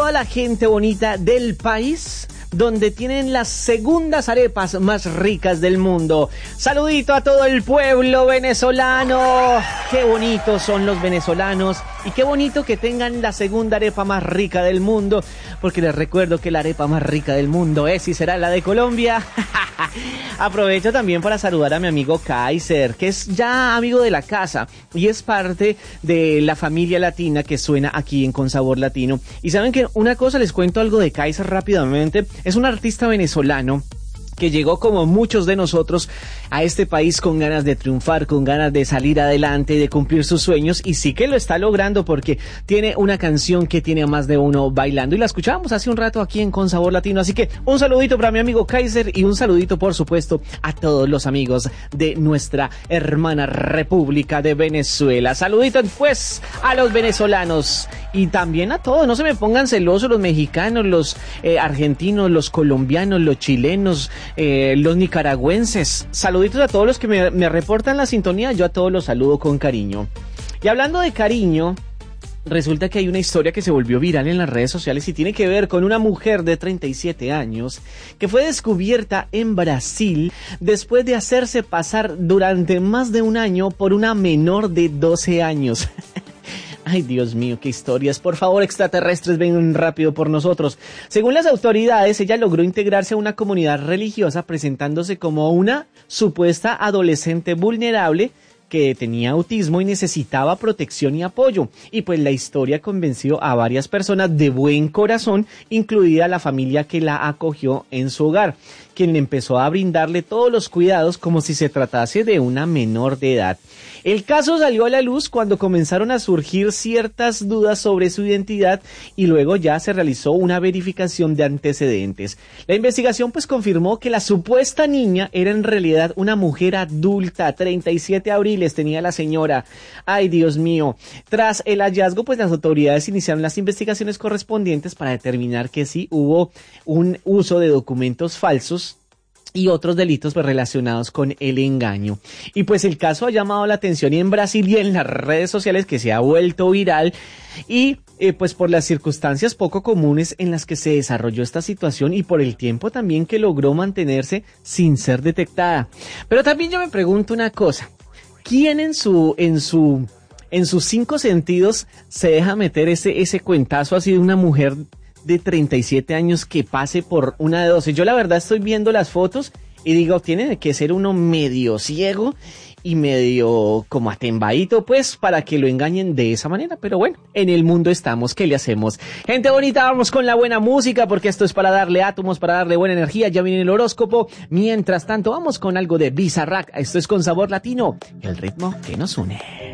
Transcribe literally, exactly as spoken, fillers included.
toda la gente bonita del país, donde tienen las segundas arepas más ricas del mundo. Saludito a todo el pueblo venezolano. Qué bonitos son los venezolanos y qué bonito que tengan la segunda arepa más rica del mundo, porque les recuerdo que la arepa más rica del mundo es y será la de Colombia. Aprovecho también para saludar a mi amigo Kaiser, que es ya amigo de la casa y es parte de la familia latina que suena aquí en Con Sabor Latino. Y saben que una cosa, les cuento algo de Kaiser rápidamente. Es un artista venezolano que llegó como muchos de nosotros a este país con ganas de triunfar, con ganas de salir adelante, de cumplir sus sueños, y sí que lo está logrando porque tiene una canción que tiene a más de uno bailando y la escuchábamos hace un rato aquí en Con Sabor Latino. Así que un saludito para mi amigo Kaiser y un saludito por supuesto a todos los amigos de nuestra hermana República de Venezuela. Saluditos pues a los venezolanos y también a todos, no se me pongan celosos los mexicanos, los eh, argentinos, los colombianos, los chilenos, Eh, los nicaragüenses. Saluditos a todos los que me, me reportan la sintonía, yo a todos los saludo con cariño. Y hablando de cariño, resulta que hay una historia que se volvió viral en las redes sociales y tiene que ver con una mujer de treinta y siete años que fue descubierta en Brasil después de hacerse pasar durante más de un año por una menor de doce años. Ay, Dios mío, qué historias. Por favor, extraterrestres, vengan rápido por nosotros. Según las autoridades, ella logró integrarse a una comunidad religiosa presentándose como una supuesta adolescente vulnerable que tenía autismo y necesitaba protección y apoyo. Y pues la historia convenció a varias personas de buen corazón, incluida la familia que la acogió en su hogar, quien empezó a brindarle todos los cuidados como si se tratase de una menor de edad. El caso salió a la luz cuando comenzaron a surgir ciertas dudas sobre su identidad y luego ya se realizó una verificación de antecedentes. La investigación pues confirmó que la supuesta niña era en realidad una mujer adulta, treinta y siete abriles tenía la señora. Ay, Dios mío. Tras el hallazgo pues las autoridades iniciaron las investigaciones correspondientes para determinar que sí hubo un uso de documentos falsos y otros delitos pues, relacionados con el engaño. Y pues el caso ha llamado la atención y en Brasil y en las redes sociales, que se ha vuelto viral y eh, pues por las circunstancias poco comunes en las que se desarrolló esta situación y por el tiempo también que logró mantenerse sin ser detectada. Pero también yo me pregunto una cosa, ¿quién en su en su en sus cinco sentidos se deja meter ese ese cuentazo así de una mujer de treinta y siete años que pase por una de doce? Yo la verdad estoy viendo las fotos y digo, tiene que ser uno medio ciego y medio como atembadito pues para que lo engañen de esa manera, pero bueno, en el mundo estamos, ¿qué le hacemos? Gente bonita, vamos con la buena música porque esto es para darle átomos, para darle buena energía, ya viene el horóscopo. Mientras tanto vamos con algo de Bizarrap, esto es Con Sabor Latino, el ritmo que nos une.